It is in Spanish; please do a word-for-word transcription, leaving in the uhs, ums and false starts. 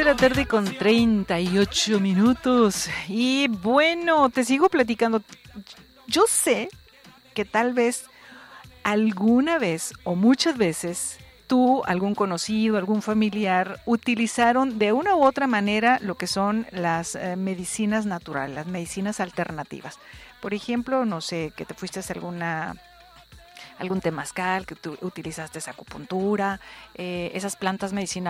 la tarde con treinta y ocho minutos. Y bueno, te sigo platicando. Yo sé que tal vez alguna vez o muchas veces tú, algún conocido, algún familiar utilizaron de una u otra manera lo que son las eh, medicinas naturales, las medicinas alternativas. Por ejemplo, no sé, que te fuiste a hacer alguna algún temazcal, que tú utilizaste esa acupuntura, eh, esas plantas medicinales